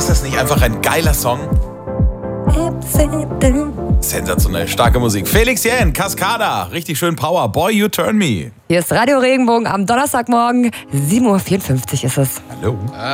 Ist das nicht einfach ein geiler Song? Sensationell starke Musik. Felix Jähn, Cascada, richtig schön Power. Boy, you turn me. Hier ist Radio Regenbogen am Donnerstagmorgen. 7.54 Uhr ist es. Hallo.